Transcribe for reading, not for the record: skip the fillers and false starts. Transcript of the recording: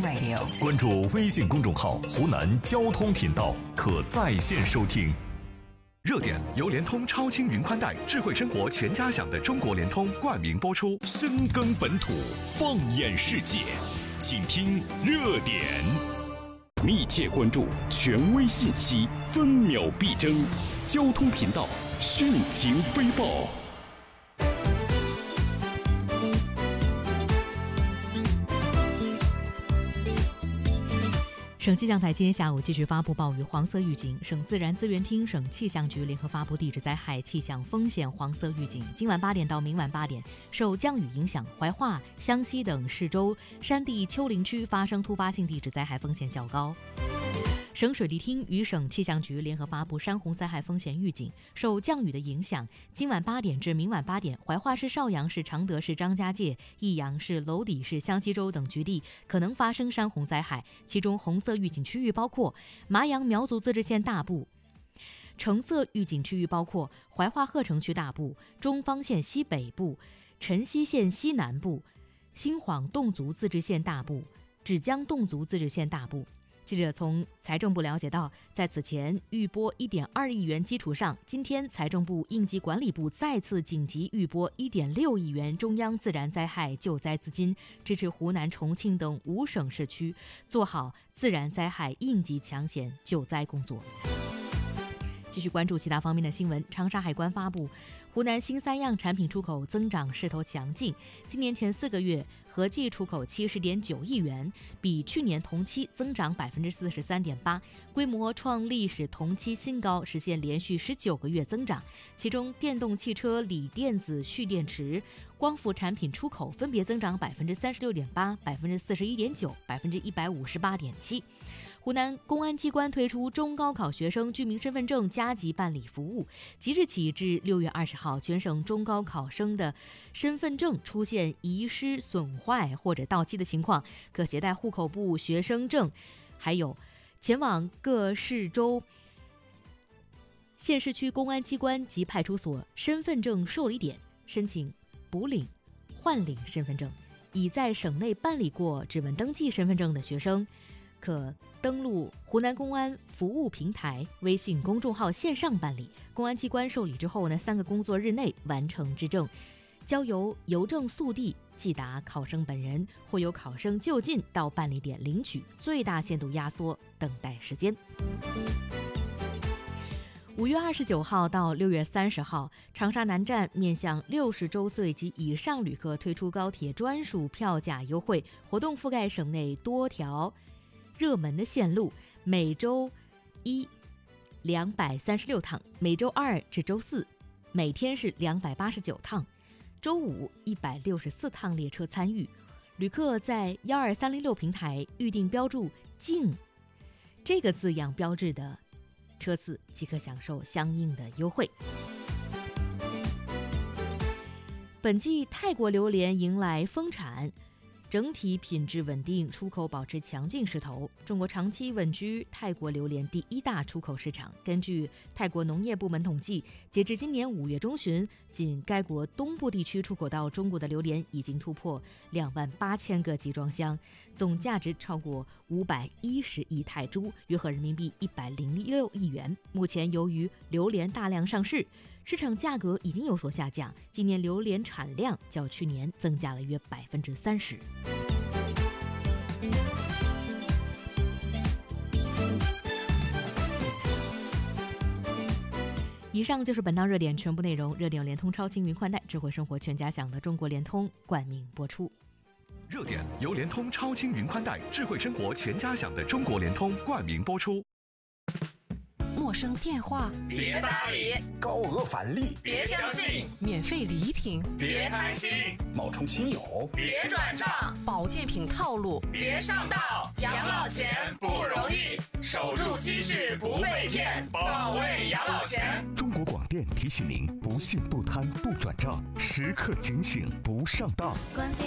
Radio。 关注微信公众号湖南交通频道，可在线收听。热点由联通超轻云宽带智慧生活全家享的中国联通冠名播出。深耕本土，放眼世界，请听热点。密切关注权威信息，分秒必争。交通频道迅情飞报。 省气象台今天下午继续发布暴雨黄色预警，省自然资源厅、省气象局联合发布地质灾害气象风险黄色预警。今晚8点到明晚8点，受降雨影响，怀化、湘西等市州、山地、丘陵区发生突发性地质灾害风险较高。省水利厅与省气象局联合发布山洪灾害风险预警，受降雨的影响，今晚8点至明晚8点，怀化市、邵阳市、常德市、张家界、益阳市、娄底市、湘西州等局地可能发生山洪灾害，其中红色预警区域包括麻阳苗族自治县大部，橙色预警区域包括怀化鹤城区大部、中方县西北部、辰溪县西南部、新晃侗族自治县大部、芷江侗族自治县大部。记者从财政部了解到，在此前预拨1.2亿元基础上，今天财政部应急管理部再次紧急预拨1.6亿元中央自然灾害救灾资金，支持湖南、重庆等5省市区做好自然灾害应急抢险救灾工作。继续关注其他方面的新闻。长沙海关发布，湖南新3样产品出口增长势头强劲，今年前4个月合计出口70.9亿元，比去年同期增长43.8%，规模创历史同期新高，实现连续19个月增长。其中，电动汽车、锂电子蓄电池、光伏产品出口分别增长36.8%、41.9%、158.7%。湖南公安机关推出中高考学生居民身份证加急办理服务，即日起至6月20号，全省中高考生的身份证出现遗失、损坏或者到期的情况，可携带户口簿、学生证，还有前往各市州、县市区公安机关及派出所身份证受理点申请补领、换领身份证。已在省内办理过指纹登记身份证的学生，可登录湖南公安服务平台微信公众号线上办理，公安机关受理之后3个工作日内完成质证，交由邮政速递寄达考生本人，或由考生就近到办理点领取，最大限度压缩等待时间。5月29号到6月30号，长沙南站面向60周岁及以上旅客推出高铁专属票价优惠活动，覆盖省内多条热门的线路，每周1 236趟，每周2至周4每天是289趟，周5 164趟列车参与。旅客在12306平台预订标注净这个字样标志的车次，即可享受相应的优惠。本季泰国榴莲迎来丰产，整体品质稳定，出口保持强劲势头。中国长期稳居泰国榴莲第1大出口市场。根据泰国农业部门统计，截至今年5月中旬，仅该国东部地区出口到中国的榴莲已经突破28000个集装箱，总价值超过510亿泰铢，约合人民币106亿元。目前由于榴莲大量上市，市场价格已经有所下降，今年榴莲产量较去年增加了约30%。以上就是本档热点全部内容。热点由联通超轻云宽带智慧生活全家享的中国联通冠名播出。 热点由联通超轻云宽带智慧生活全家享的中国联通冠名播出。 陌生电话别搭理， 高额返利别相信， 免费礼品别贪心， 冒充亲友别转账， 保健品套路别上当。养老钱不容易，守住积蓄不被骗，保卫养老钱。 中国广电提醒您：不信不贪不转账，时刻警醒不上当。